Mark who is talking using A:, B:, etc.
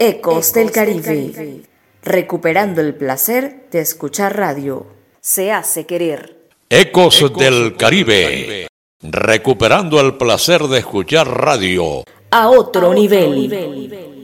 A: Ecos del Caribe, recuperando el placer de escuchar radio. Se hace querer.
B: Ecos del Caribe, recuperando el placer de escuchar radio.
A: A otro nivel.